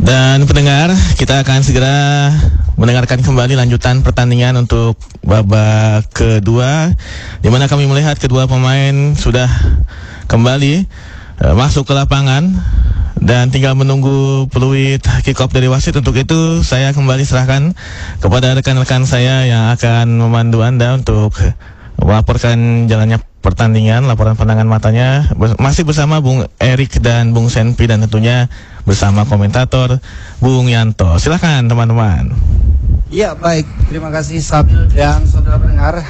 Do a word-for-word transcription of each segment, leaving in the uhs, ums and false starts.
Dan pendengar, kita akan segera mendengarkan kembali lanjutan pertandingan untuk babak kedua, di mana kami melihat kedua pemain sudah kembali uh, masuk ke lapangan dan tinggal menunggu peluit kick off dari wasit. Untuk itu saya kembali serahkan kepada rekan-rekan saya yang akan memandu Anda untuk melaporkan jalannya pertandingan, laporan pandangan matanya masih bersama Bung Erik dan Bung Senpi, dan tentunya bersama komentator Bung Yanto. Silakan teman-teman. Ya, baik, terima kasih Sabil dan saudara pendengar.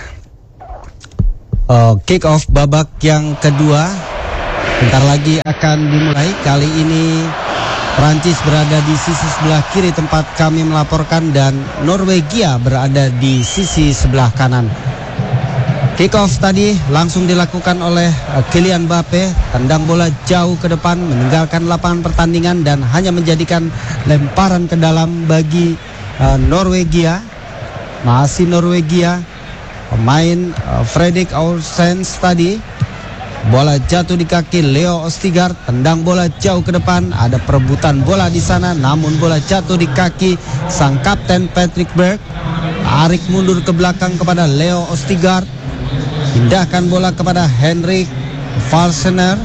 uh, Kick off babak yang kedua bentar lagi akan dimulai. Kali ini Prancis berada di sisi sebelah kiri tempat kami melaporkan, dan Norwegia berada di sisi sebelah kanan. Kick off tadi langsung dilakukan oleh uh, Kylian Mbappe, tendang bola jauh ke depan meninggalkan lapangan pertandingan dan hanya menjadikan lemparan ke dalam bagi uh, Norwegia. Masih Norwegia, pemain uh, Fredrik Aursens tadi, bola jatuh di kaki Leo Østigard, tendang bola jauh ke depan, ada perebutan bola di sana, namun bola jatuh di kaki sang kapten Patrick Berg. Tarik mundur ke belakang kepada Leo Østigard, pindahkan bola kepada Henrik Valsener,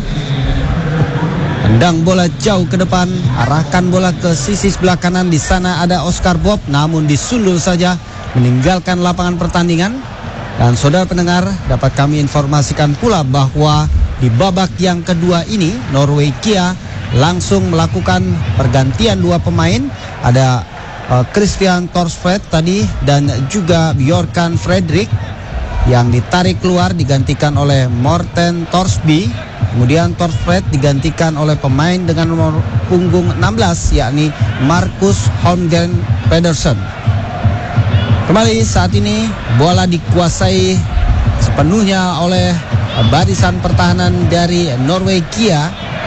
tendang bola jauh ke depan, arahkan bola ke sisi sebelah kanan. Di sana ada Oscar Bob, namun disundul saja meninggalkan lapangan pertandingan. Dan saudara pendengar, dapat kami informasikan pula bahwa di babak yang kedua ini Norwegia langsung melakukan pergantian dua pemain. Ada uh, Christian Thorsvedt tadi dan juga Bjorkan Fredrik yang ditarik keluar digantikan oleh Morten Thorsby. Kemudian Thorsvedt digantikan oleh pemain dengan nomor punggung enam belas, yakni Marcus Holmgren Pedersen. Kembali saat ini bola dikuasai sepenuhnya oleh barisan pertahanan dari Norwegia.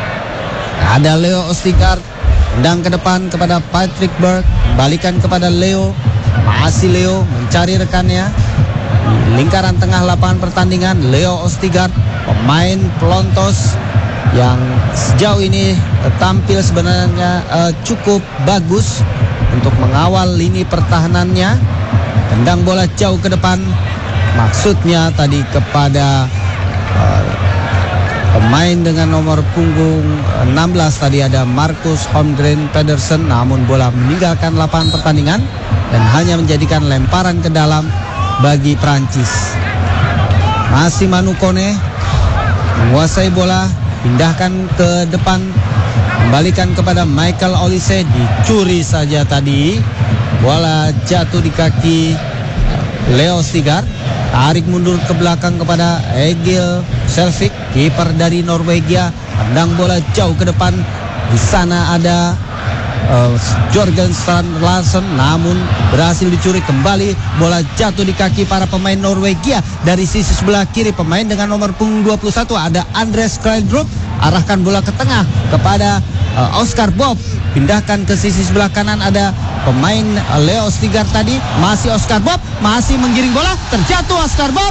Ada Leo Østigard, tendang ke depan kepada Patrick Berg, kembalikan kepada Leo. Masih Leo mencari rekannya. Lingkaran tengah lapangan pertandingan, Leo Østigard, pemain pelontos yang sejauh ini tampil sebenarnya uh, cukup bagus untuk mengawal lini pertahanannya. Tendang bola jauh ke depan, maksudnya tadi kepada uh, pemain dengan nomor punggung enam belas tadi, ada Marcus Holmgren Pedersen, namun bola meninggalkan lapangan pertandingan dan hanya menjadikan lemparan ke dalam bagi Prancis. Masih Manu Kone menguasai bola, pindahkan ke depan, kembalikan kepada Michael Olise, dicuri saja tadi. Bola jatuh di kaki Leo Østigard, tarik mundur ke belakang kepada Egil Selvik, kiper dari Norwegia, tendang bola jauh ke depan. Di sana ada Uh, Jorgen Strand Larsen, namun berhasil dicuri kembali. Bola jatuh di kaki para pemain Norwegia. Dari sisi sebelah kiri pemain dengan nomor punggung dua puluh satu ada Andres Kreldrup, arahkan bola ke tengah kepada uh, Oscar Bob, pindahkan ke sisi sebelah kanan, ada pemain uh, Leo Østigard tadi. Masih Oscar Bob, masih menggiring bola, terjatuh Oscar Bob.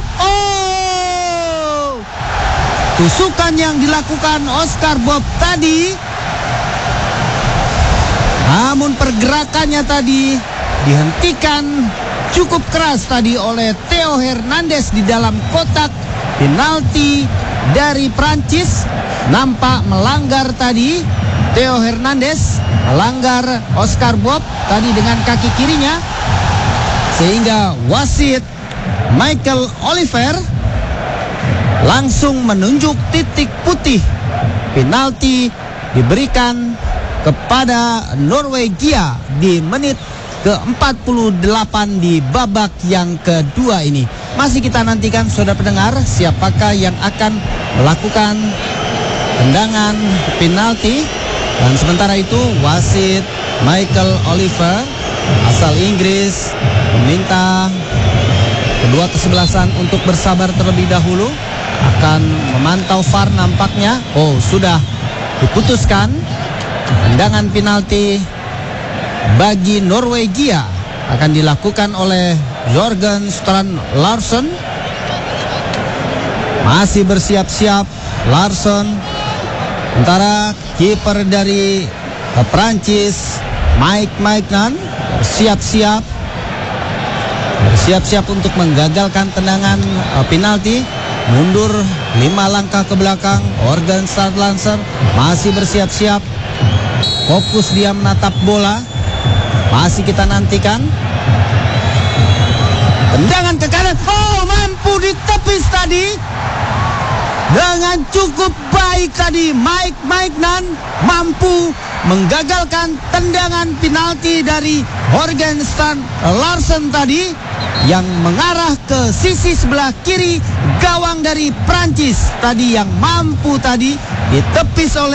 Oh, tusukan yang dilakukan Oscar Bob tadi, namun pergerakannya tadi dihentikan cukup keras tadi oleh Theo Hernandez di dalam kotak penalti dari Prancis. Nampak melanggar tadi Theo Hernandez, melanggar Oscar Bob tadi dengan kaki kirinya, sehingga wasit Michael Oliver langsung menunjuk titik putih. Penalti diberikan kepada Norwegia di menit ke empat puluh delapan di babak yang kedua ini. Masih kita nantikan saudara pendengar, siapakah yang akan melakukan tendangan penalti. Dan sementara itu wasit Michael Oliver asal Inggris meminta kedua kesebelasan untuk bersabar terlebih dahulu, akan memantau V A R nampaknya. Oh, sudah diputuskan tendangan penalti bagi Norwegia akan dilakukan oleh Jorgen Strand Larsen. Masih bersiap-siap Larsen, sementara kiper dari Prancis Mike Maignan bersiap-siap bersiap-siap untuk menggagalkan tendangan uh, penalti. Mundur lima langkah ke belakang. Oregonstad Lancers masih bersiap-siap, fokus dia menatap bola. Masih kita nantikan tendangan ke kanan. Oh, mampu ditepis tadi dengan cukup baik tadi. Mike Maignan mampu menggagalkan tendangan penalti dari Oregonstad Lancers tadi yang mengarah ke sisi sebelah kiri gawang dari Prancis tadi, yang mampu tadi ditepis oleh